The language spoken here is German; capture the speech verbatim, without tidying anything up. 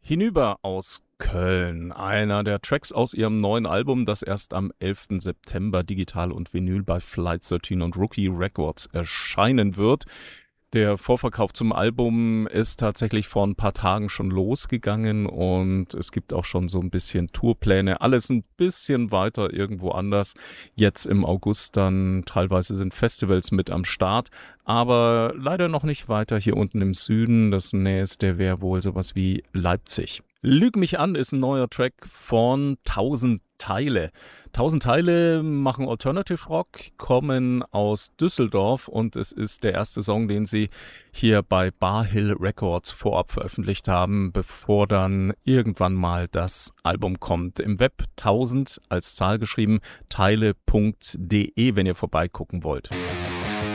Hinüber aus Köln, einer der Tracks aus ihrem neuen Album, das erst am elften September digital und Vinyl bei Flight dreizehn und Rookie Records erscheinen wird. Der Vorverkauf zum Album ist tatsächlich vor ein paar Tagen schon losgegangen und es gibt auch schon so ein bisschen Tourpläne. Alles ein bisschen weiter irgendwo anders. Jetzt im August dann teilweise sind Festivals mit am Start, aber leider noch nicht weiter hier unten im Süden. Das nächste wäre wohl sowas wie Leipzig. Lüg mich an ist ein neuer Track von tausend Teile. tausend Teile machen Alternative Rock, kommen aus Düsseldorf und es ist der erste Song, den sie hier bei Bar Hill Records vorab veröffentlicht haben, bevor dann irgendwann mal das Album kommt. Im Web tausend als Zahl geschrieben, teile punkt de, wenn ihr vorbeigucken wollt.